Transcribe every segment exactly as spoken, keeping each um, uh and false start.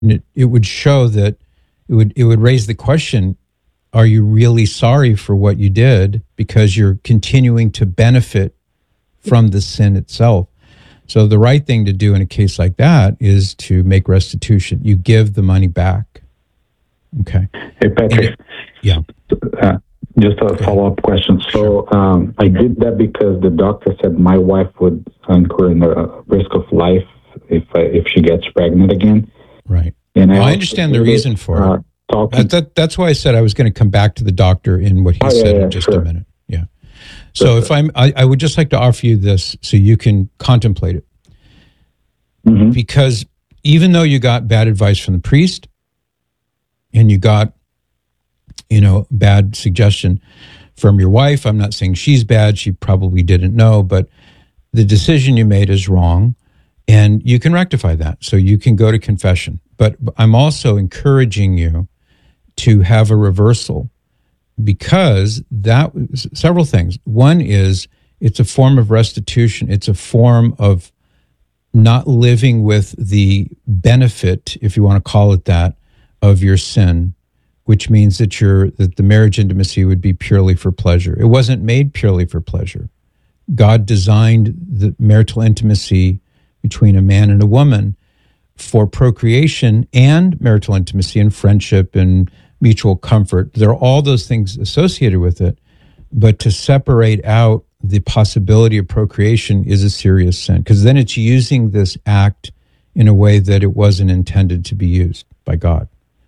it, it would show that it would it would raise the question, are you really sorry for what you did, because you're continuing to benefit from the sin itself? So the right thing to do in a case like that is to make restitution. You give the money back. Okay. Hey, Patrick. It, yeah. Uh, just a follow-up question. So um, I did that because the doctor said my wife would incur the risk of life if uh, if she gets pregnant again. Right. And well, I, I understand the reason for uh, it. Talking, that, that, that's why I said I was going to come back to the doctor in what he oh, said yeah, yeah, in just sure. a minute. Yeah. So if I'm, I, I would just like to offer you this so you can contemplate it. Mm-hmm. Because even though you got bad advice from the priest and you got, you know, bad suggestion from your wife, I'm not saying she's bad. She probably didn't know, but the decision you made is wrong and you can rectify that. So you can go to confession. But I'm also encouraging you to have a reversal, because that several things. One is it's a form of restitution. It's a form of not living with the benefit, if you want to call it that, of your sin, which means that your that the marriage intimacy would be purely for pleasure. It wasn't made purely for pleasure. God designed the marital intimacy between a man and a woman for procreation and marital intimacy and friendship and mutual comfort. There are all those things associated with it, but to separate out the possibility of procreation is a serious sin, because then it's using this act in a way that it wasn't intended to be used by God.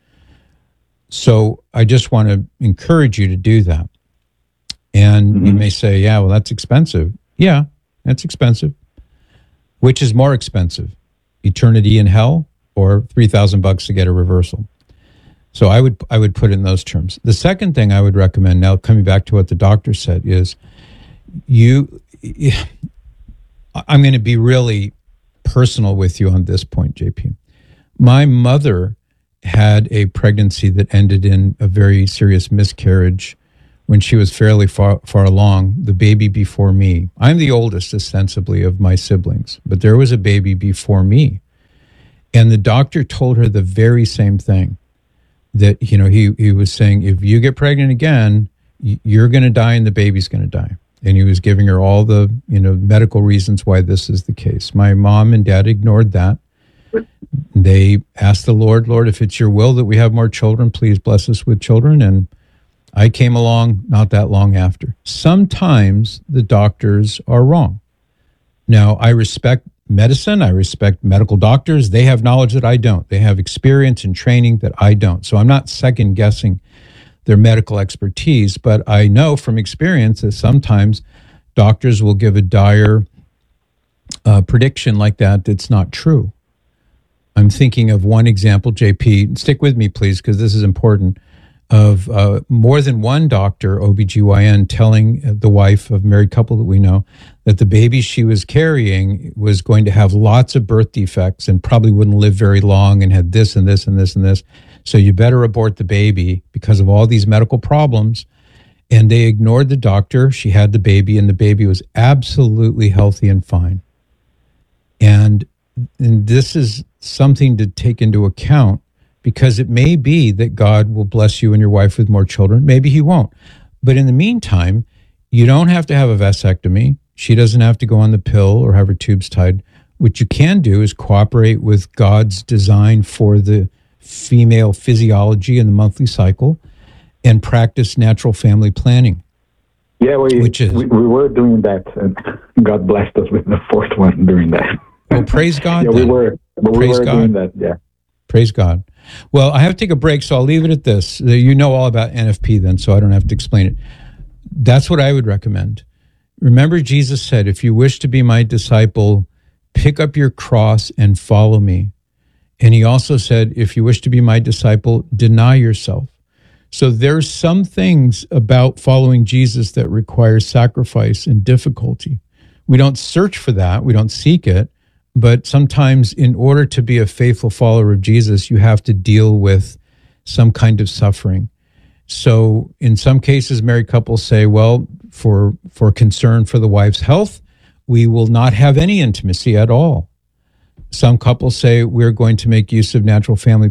So I just want to encourage you to do that. And mm-hmm. you may say, yeah, well, that's expensive. Yeah, that's expensive. Which is more expensive, eternity in hell or three thousand bucks to get a reversal? So I would I would put it in those terms. The second thing I would recommend, now coming back to what the doctor said, is you, I'm going to be really personal with you on this point, J P. My mother had a pregnancy that ended in a very serious miscarriage when she was fairly far, far along, the baby before me. I'm the oldest, ostensibly, of my siblings, but there was a baby before me. And the doctor told her the very same thing, that, you know, he, he was saying, if you get pregnant again, you're going to die and the baby's going to die. And he was giving her all the, you know, medical reasons why this is the case. My mom and dad ignored that. They asked the Lord, Lord, if it's your will that we have more children, please bless us with children. And I came along not that long after. Sometimes the doctors are wrong. Now, I respect medicine. I respect medical doctors. They have knowledge that I don't. They have experience and training that I don't. So I'm not second guessing their medical expertise, but I know from experience that sometimes doctors will give a dire uh, prediction like that that's not true. I'm thinking of one example, J P. Stick with me, please, because this is important. Of uh, more than one doctor, O B G Y N, telling the wife of a married couple that we know that the baby she was carrying was going to have lots of birth defects and probably wouldn't live very long and had this and this and this and this. So you better abort the baby because of all these medical problems. And they ignored the doctor. She had the baby, and the baby was absolutely healthy and fine. And, and this is something to take into account, because it may be that God will bless you and your wife with more children. Maybe he won't. But in the meantime, you don't have to have a vasectomy. She doesn't have to go on the pill or have her tubes tied. What you can do is cooperate with God's design for the female physiology and the monthly cycle and practice natural family planning. Yeah, we, which is, we, we were doing that, and God blessed us with the fourth one doing that. Well, praise God. yeah, then. we were, but praise we were God. doing that, yeah. Praise God. Well, I have to take a break, so I'll leave it at this. You know all about N F P then, so I don't have to explain it. That's what I would recommend. Remember, Jesus said, if you wish to be my disciple, pick up your cross and follow me. And he also said, if you wish to be my disciple, deny yourself. So there's some things about following Jesus that require sacrifice and difficulty. We don't search for that. We don't seek it. But sometimes in order to be a faithful follower of Jesus, you have to deal with some kind of suffering. So in some cases, married couples say, well, for, for concern for the wife's health, we will not have any intimacy at all. Some couples say we're going to make use of natural family